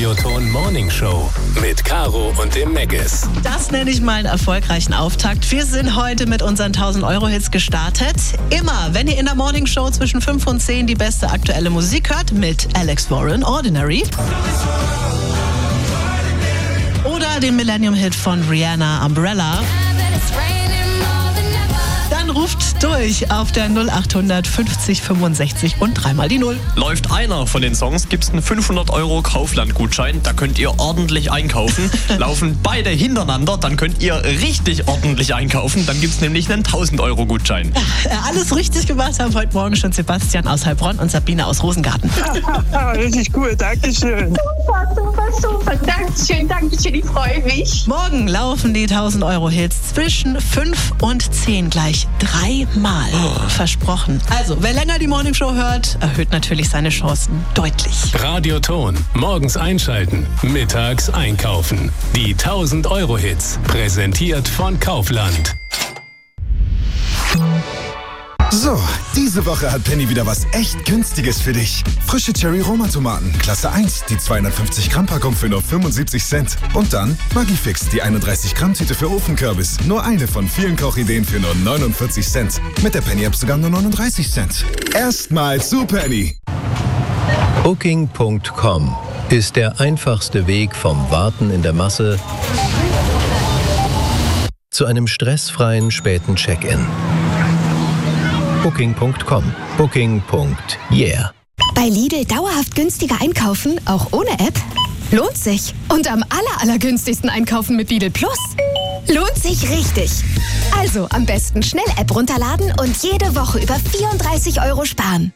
Radioton Morning Show mit Caro und dem Meggis. Das nenne ich mal einen erfolgreichen Auftakt. Wir sind heute mit unseren 1000-Euro-Hits gestartet. Immer, wenn ihr in der Morning Show zwischen 5 und 10 die beste aktuelle Musik hört, mit Alex Warren, Ordinary. Oder den Millennium-Hit von Rihanna, Umbrella. Dann ruft durch auf der 0800 50 65 und dreimal die 0. Läuft einer von den Songs, gibt's einen 500 Euro Kaufland-Gutschein. Da könnt ihr ordentlich einkaufen. Laufen beide hintereinander, dann könnt ihr richtig ordentlich einkaufen. Dann gibt's nämlich einen 1000 Euro Gutschein. Alles richtig gemacht haben heute Morgen schon Sebastian aus Heilbronn und Sabine aus Rosengarten. Richtig cool, Dankeschön. Super. Dankeschön, ich freue mich. Morgen laufen die 1000 Euro Hits zwischen 5 und 10 gleich 3-mal. Versprochen. Also, wer länger die Morning Show hört, erhöht natürlich seine Chancen deutlich. Radioton. Morgens einschalten, mittags einkaufen. Die 1000 Euro Hits. Präsentiert von Kaufland. So, diese Woche hat Penny wieder was echt Günstiges für dich. Frische Cherry-Roma-Tomaten, Klasse 1, die 250 Gramm Packung für nur 75 Cent. Und dann Maggi-Fix, die 31 Gramm Tüte für Ofenkürbis. Nur eine von vielen Kochideen für nur 49 Cent. Mit der Penny-App sogar nur 39 Cent. Erstmal zu Penny. Booking.com ist der einfachste Weg vom Warten in der Masse zu einem stressfreien späten Check-in. Booking.com. Booking.yeah. Bei Lidl dauerhaft günstiger einkaufen, auch ohne App? Lohnt sich. Und am allergünstigsten einkaufen mit Lidl Plus. Lohnt sich richtig. Also am besten schnell App runterladen und jede Woche über 34 Euro sparen.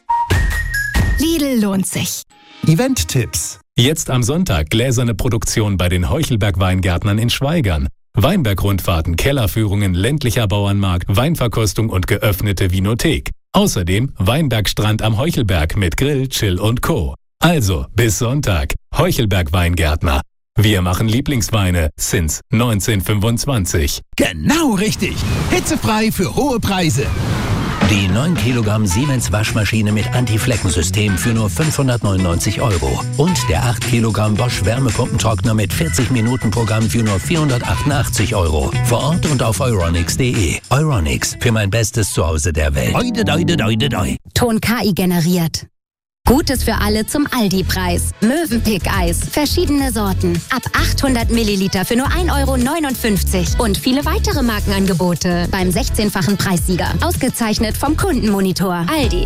Lidl lohnt sich. Event-Tipps. Jetzt am Sonntag gläserne Produktion bei den Heuchelberg-Weingärtnern in Schwaigern. Weinbergrundfahrten, Kellerführungen, ländlicher Bauernmarkt, Weinverkostung und geöffnete Vinothek. Außerdem Weinbergstrand am Heuchelberg mit Grill, Chill und Co. Also bis Sonntag. Heuchelberg Weingärtner. Wir machen Lieblingsweine since 1925. Genau richtig. Hitzefrei für hohe Preise. Die 9 Kilogramm Siemens Waschmaschine mit Anti-Flecken-System für nur 599 Euro. Und der 8 Kilogramm Bosch Wärmepumpentrockner mit 40-Minuten-Programm für nur 488 Euro. Vor Ort und auf euronics.de. Euronics, für mein bestes Zuhause der Welt. Ton KI generiert. Gutes für alle zum Aldi-Preis. Mövenpick-Eis. Verschiedene Sorten. Ab 800 Milliliter für nur 1,59 Euro. Und viele weitere Markenangebote beim 16-fachen Preissieger. Ausgezeichnet vom Kundenmonitor. Aldi.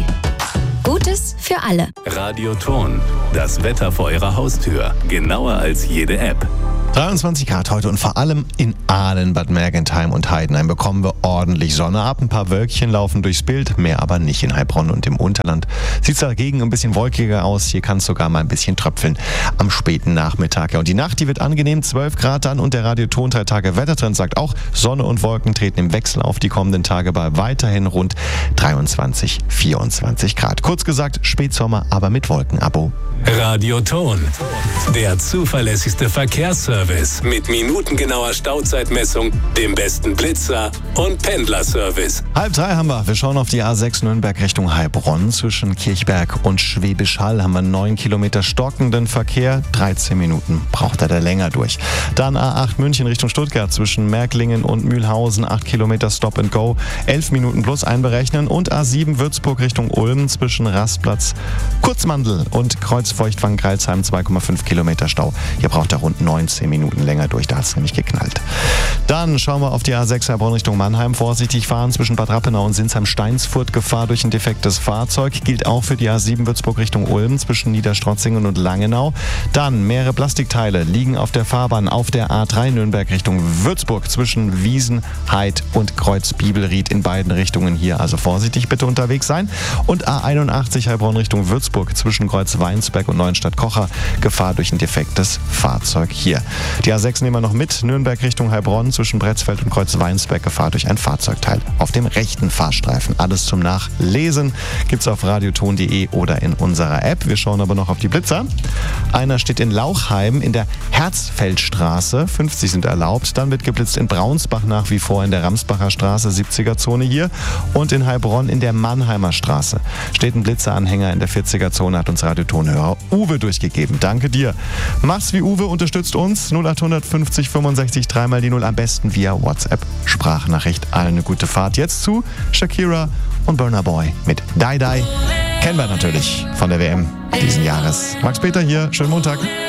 Gutes für alle. Radioton. Das Wetter vor Ihrer Haustür. Genauer als jede App. 23 Grad heute und vor allem in Ahlen, Bad Mergentheim und Heidenheim bekommen wir ordentlich Sonne ab. Ein paar Wölkchen laufen durchs Bild, mehr aber nicht in Heilbronn und im Unterland. Sieht dagegen ein bisschen wolkiger aus. Hier kann es sogar mal ein bisschen tröpfeln am späten Nachmittag. Ja, und die Nacht, die wird angenehm, 12 Grad dann und der Radioton 3 Tage Wettertrend sagt auch, Sonne und Wolken treten im Wechsel auf die kommenden Tage bei weiterhin rund 23, 24 Grad. Kurz gesagt, Spätsommer, aber mit Wolkenabo. Radioton. Der zuverlässigste Verkehrsservice mit minutengenauer Stauzeitmessung, dem besten Blitzer und Pendlerservice. 2:30 haben wir. Wir schauen auf die A6 Nürnberg Richtung Heilbronn. Zwischen Kirchberg und Schwäbisch Hall haben wir 9 Kilometer stockenden Verkehr. 13 Minuten braucht er da länger durch. Dann A8 München Richtung Stuttgart zwischen Märklingen und Mühlhausen. 8 Kilometer Stop and Go. 11 Minuten plus einberechnen. Und A7 Würzburg Richtung Ulm zwischen Rastplatz, Kurzmandel und Kreuzfeuchtwangen-Greilsheim 2,5 Kilometer Stau. Hier braucht er rund 19 Minuten länger durch, da hat es nämlich geknallt. Dann schauen wir auf die A6 Heilbronn Richtung Mannheim. Vorsichtig fahren zwischen Bad Rappenau und Sinsheim-Steinsfurt. Gefahr durch ein defektes Fahrzeug. Gilt auch für die A7 Würzburg Richtung Ulm zwischen Niederstrotzingen und Langenau. Dann mehrere Plastikteile liegen auf der Fahrbahn auf der A3 Nürnberg Richtung Würzburg zwischen Wiesen, Heid und Kreuz-Bibelried in beiden Richtungen hier. Also vorsichtig bitte unterwegs sein. Und A81 Heilbronn Richtung Würzburg zwischen Kreuz-Weinsberg und Neuenstadt-Kocher. Gefahr durch ein defektes Fahrzeug hier. Die A6 nehmen wir noch mit. Nürnberg Richtung Heilbronn zwischen Bretzfeld und Kreuz-Weinsberg. Gefahr durch ein Fahrzeugteil auf dem rechten Fahrstreifen. Alles zum Nachlesen gibt's auf radioton.de oder in unserer App. Wir schauen aber noch auf die Blitzer. Einer steht in Lauchheim in der Herzfeldstraße. 50 sind erlaubt. Dann wird geblitzt in Braunsbach nach wie vor in der Ramsbacher Straße, 70er-Zone hier. Und in Heilbronn in der Mannheimer Straße. Steht ein Blitzeranhänger in der 40er-Zone, hat uns Radiotonhörer Uwe durchgegeben. Danke dir. Mach's wie Uwe, unterstützt uns. 0800 50 65 3 die 0, am besten via WhatsApp. Sprachnachricht. Allen eine gute Fahrt. Jetzt zu Shakira und Burna Boy mit Die Die. Kennen wir natürlich von der WM diesen Jahres. Max Peter hier, schönen Montag.